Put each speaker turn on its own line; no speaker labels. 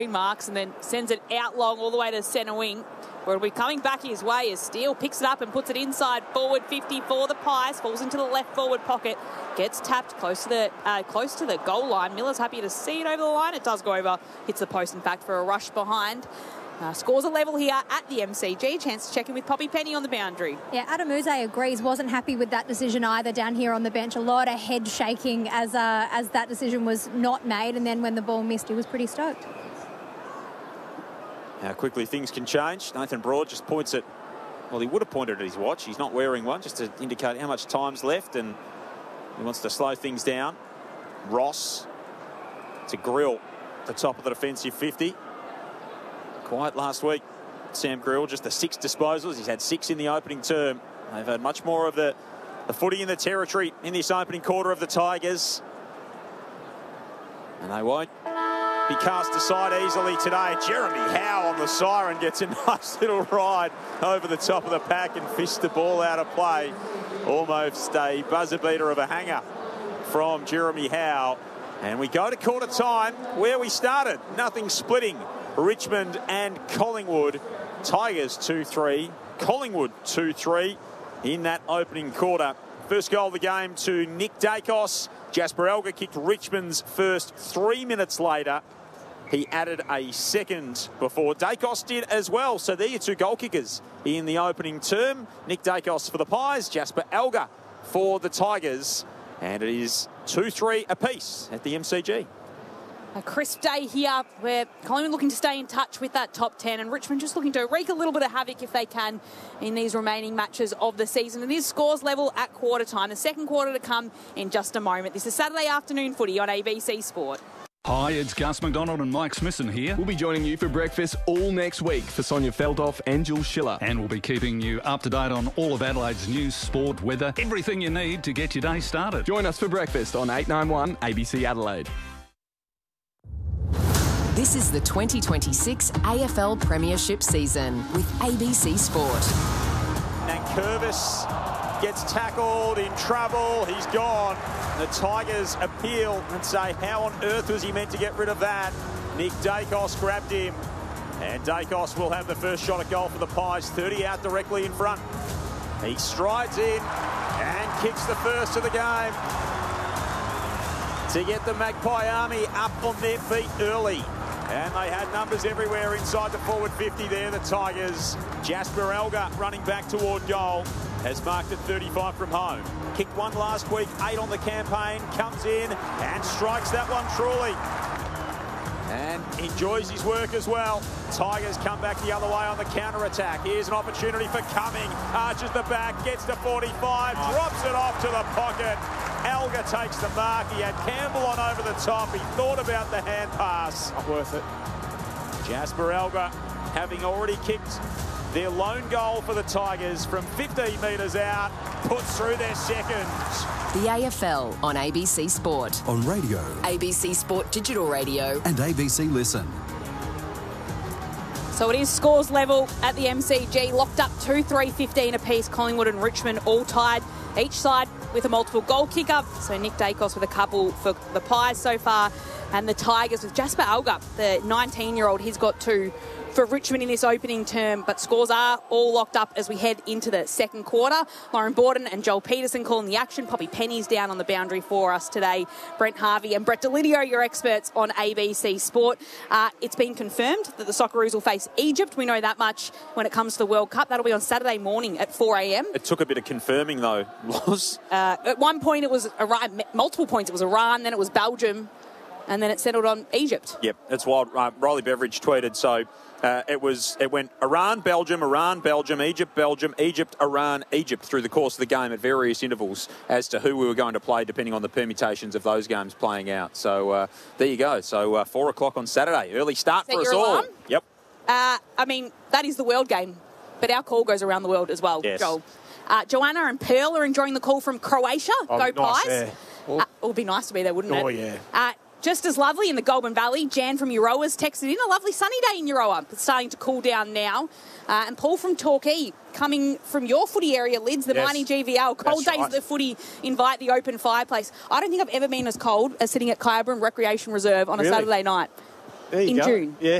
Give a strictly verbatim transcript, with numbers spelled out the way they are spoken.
marks and then sends it out long all the way to centre wing, where it'll be coming back his way as Steele picks it up and puts it inside forward fifty for the Pies, falls into the left forward pocket, gets tapped close to the uh, close to the goal line. Miller's happy to see it over the line. It does go over, hits the post in fact for a rush behind. Uh, scores a level here at the M C G. Chance to check in with Poppy Penny on the boundary.
Yeah, Adamuzze agrees, wasn't happy with that decision either down here on the bench. A lot of head shaking as uh, as that decision was not made, and then when the ball missed, he was pretty stoked.
How quickly things can change. Nathan Broad just points at, well, he would have pointed at his watch. He's not wearing one, just to indicate how much time's left, and he wants to slow things down. Ross to Grill, the top of the defensive fifty. Quiet last week, Sam Grill, just the six disposals. He's had six in the opening term. They've had much more of the, the footy in the territory in this opening quarter of the Tigers. And they won't be cast aside easily today. Jeremy Howe on the siren gets a nice little ride over the top of the pack and fished the ball out of play. Almost a buzzer beater of a hanger from Jeremy Howe. And we go to quarter time where we started. Nothing splitting. Richmond and Collingwood. Tigers two three. Collingwood two three in that opening quarter. First goal of the game to Nick Dacos. Jasper Elgar kicked Richmond's first three minutes later. He added a second before Dacos did as well. So there are your two goal kickers in the opening term. Nick Dacos for the Pies, Jasper Elgar for the Tigers. And it is two three apiece at the M C G.
A crisp day here where Collingwood looking to stay in touch with that top ten, and Richmond just looking to wreak a little bit of havoc if they can in these remaining matches of the season. It is scores level at quarter time. The second quarter to come in just a moment. This is Saturday afternoon footy on A B C Sport.
Hi, it's Gus McDonald and Mike Smithson here.
We'll be joining you for breakfast all next week for Sonia Feldhoff and Jules Schiller.
And we'll be keeping you up to date on all of Adelaide's news, sport, weather, everything you need to get your day started.
Join us for breakfast on eight ninety-one A B C Adelaide.
This is the twenty twenty-six A F L Premiership season with A B C Sport.
And Curvis gets tackled, in trouble, he's gone. The Tigers appeal and say, how on earth was he meant to get rid of that? Nick Dacos grabbed him, and Dacos will have the first shot at goal for the Pies, thirty out directly in front. He strides in and kicks the first of the game to get the Magpie Army up on their feet early. And they had numbers everywhere inside the forward fifty there, the Tigers. Jasper Elgar running back toward goal has marked at thirty-five from home. Kicked one last week, eight on the campaign, comes in and strikes that one truly. And enjoys his work as well. Tigers come back the other way on the counter-attack. Here's an opportunity for Cumming. Arches the back, gets to forty-five, drops it off to the pocket. Elgar takes the mark. He had Campbell on over the top. He thought about the hand pass.
Not worth it.
Jasper Elgar, having already kicked their lone goal for the Tigers from fifteen metres out, puts through their second.
The A F L on A B C Sport.
On radio.
A B C Sport Digital Radio.
And A B C Listen.
So it is scores level at the M C G, locked up two three fifteen apiece. Collingwood and Richmond all tied, each side with a multiple goal kicker. So Nick Dacos with a couple for the Pies so far, and the Tigers with Jasper Elgar, the nineteen-year-old. He's got two for Richmond in this opening term, but scores are all locked up as we head into the second quarter. Lauren Borden and Joel Peterson calling the action. Poppy Penny's down on the boundary for us today. Brent Harvey and Brett Delidio, your experts on A B C Sport. Uh, it's been confirmed that the Socceroos will face Egypt. We know that much when it comes to the World Cup. That'll be on Saturday morning at four a m.
It took a bit of confirming, though, Loz.
Uh, at one point, it was Iran, multiple points. It was Iran, then it was Belgium, and then it settled on Egypt.
Yep, that's wild. Uh, Riley Beveridge tweeted, so uh, it was it went Iran, Belgium, Iran, Belgium, Egypt, Belgium, Egypt, Iran, Egypt through the course of the game at various intervals as to who we were going to play depending on the permutations of those games playing out. So uh, there you go. So uh, four o'clock on Saturday. Early start
Set
for us
your
all.
alarm?
Yep.
Uh, I mean, that is the world game, but our call goes around the world as well,
yes.
Joel. Uh, Joanna and Pearl are enjoying the call from Croatia.
Oh,
Go
nice
Pies.
there. Oh.
Uh, it would be nice to be there, wouldn't it?
Oh, yeah.
Uh, just as lovely in the Goulburn Valley. Jan from Euroa's texted in a lovely sunny day in Euroa. It's starting to cool down now. Uh, and Paul from Torquay, coming from your footy area, Lids, the
Yes.
mighty G V L. Cold
That's
days
right.
of the footy invite the open fireplace. I don't think I've ever been as cold as sitting at Kyabram Recreation Reserve on a
Really?
Saturday night.
There you
in
go.
June.
Yeah.